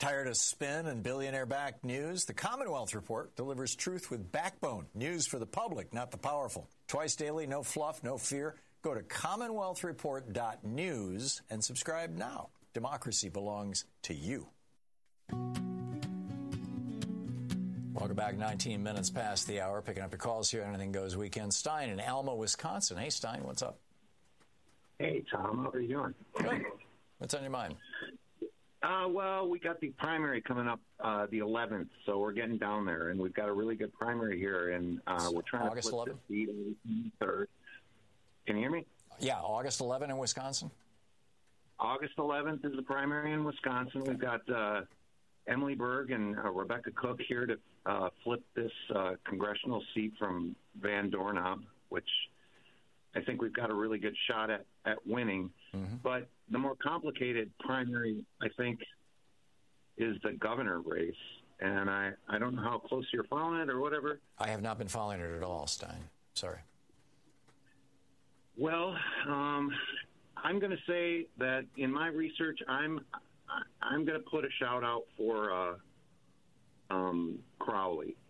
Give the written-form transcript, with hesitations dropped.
Tired of spin and billionaire-backed news? The Commonwealth Report delivers truth with backbone. News for the public, not the powerful. Twice daily, no fluff, no fear. Go to commonwealthreport.news and subscribe now. Democracy belongs to you. Welcome back. 19 minutes past the hour. Picking up your calls here on Anything Goes Weekend. Stein in Alma, Wisconsin. Hey, Stein, what's up? Hey, Tom. How are you doing? Good. What's on your mind? Well, we got the primary coming up the 11th, so we're getting down there, and we've got a really good primary here, and we're trying August to flip 11th? the seat on the 3rd. Can you hear me? Yeah, August 11th in Wisconsin. August 11th is the primary in Wisconsin. We've got Emily Berg and Rebecca Cook here to flip this congressional seat from Van Dornob, which I think we've got a really good shot at winning. Mm-hmm. But the more complicated primary, I think, is the governor race. And I don't know how close you're following it or whatever. I have not been following it at all, Stein. Sorry. Well, I'm going to say that in my research, I'm going to put a shout out for Crowley.